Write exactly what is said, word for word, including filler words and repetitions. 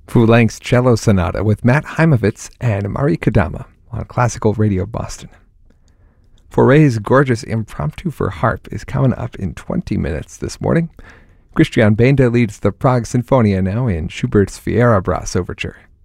Full-length cello sonata with Matt Heimovitz and Mari Kadama on Classical Radio Boston. Fauré's gorgeous impromptu for harp is coming up in twenty minutes this morning. Christian Benda leads the Prague Sinfonia now in Schubert's Fiera Brass Overture.